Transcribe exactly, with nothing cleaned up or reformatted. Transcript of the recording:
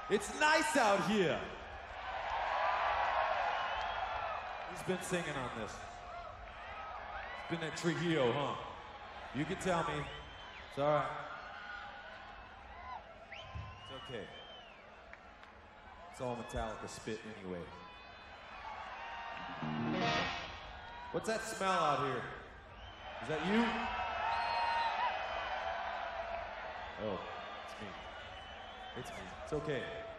It's nice out here. Who's been singing on this? It's been at Trujillo, huh? You can tell me. It's all right. It's okay. It's all Metallica spit anyway. What's that smell out here? Is that you? Oh, it's me. It's me. It's okay.